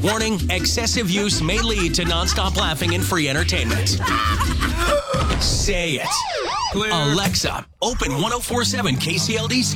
Warning, excessive use may lead to nonstop laughing and free entertainment. Say it. Clear. Alexa, open 1047 KCLD